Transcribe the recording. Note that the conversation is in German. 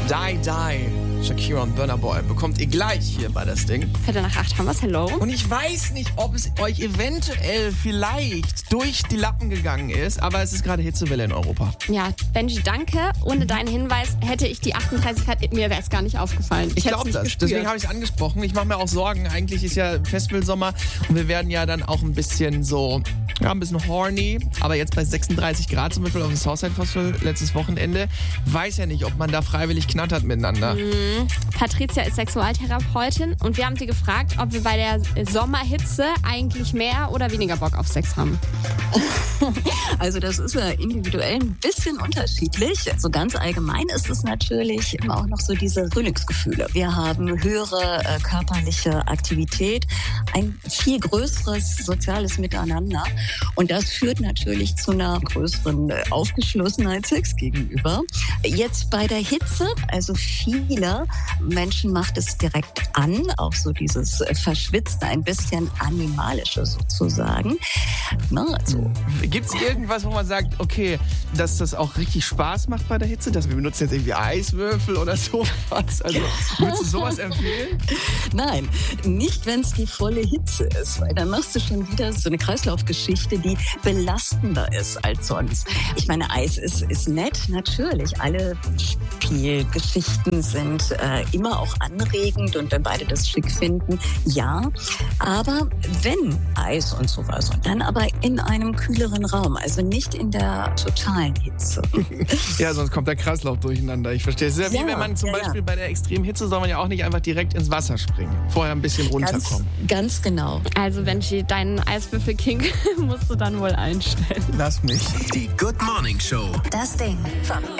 Die, Die. Shakira und Burna Boy bekommt ihr gleich hier bei das Ding. 7:45 haben wir's, hello. Und ich weiß nicht, ob es euch eventuell vielleicht durch die Lappen gegangen ist, aber es ist gerade Hitzewelle in Europa. Ja, Benji, danke. Ohne deinen Hinweis hätte ich die 38 Grad, mir wäre es gar nicht aufgefallen. Ich glaube das, gespürt. deswegen habe ich es angesprochen. Ich mache mir auch Sorgen, eigentlich ist ja Festivalsommer und wir werden ja dann auch ein bisschen so, ja, ein bisschen horny. Aber jetzt bei 36 Grad zum Beispiel auf dem Southside Festival letztes Wochenende, weiß ja nicht, ob man da freiwillig knattert miteinander. Patricia ist Sexualtherapeutin und wir haben sie gefragt, ob wir bei der Sommerhitze eigentlich mehr oder weniger Bock auf Sex haben. Also das ist ja individuell ein bisschen unterschiedlich. So ganz allgemein ist es natürlich immer auch noch so diese Frühlingsgefühle. Wir haben höhere körperliche Aktivität, ein viel größeres soziales Miteinander und das führt natürlich zu einer größeren Aufgeschlossenheit Sex gegenüber. Jetzt bei der Hitze, also viele Menschen macht es direkt an, auch so dieses Verschwitzte, ein bisschen Animalische sozusagen. Also Gibt es irgendwas, wo man sagt, okay, dass das auch richtig Spaß macht bei der Hitze? Dass wir benutzen jetzt irgendwie Eiswürfel oder sowas? Also, würdest du sowas empfehlen? Nein, nicht wenn es die volle Hitze ist, weil dann machst du schon wieder so eine Kreislaufgeschichte, die belastender ist als sonst. Ich meine, Eis ist nett, natürlich. Alle Spielgeschichten sind immer auch anregend und wenn beide das schick finden, ja. Aber wenn Eis und sowas und dann aber in einem kühleren Raum, also nicht in der totalen Hitze. Ja, sonst kommt der Kreislauf durcheinander. Ich verstehe. Es ist ja wie wenn man zum Beispiel bei der extremen Hitze soll man ja auch nicht einfach direkt ins Wasser springen. Vorher ein bisschen runterkommen. Ganz genau. Also Benji, deinen Eiswürfel-King musst du dann wohl einstellen. Lass mich. Die Good Morning Show. Das Ding. Vom